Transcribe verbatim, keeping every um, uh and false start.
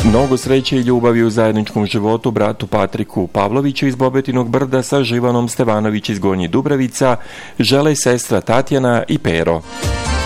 Mnogo sreće i ljubavi u zajedničkom životu bratu Patriku Pavloviću iz Bobetinog Brda sa Živanom Stevanović iz Gornjih Dubravica žele sestra Tatjana i Pero.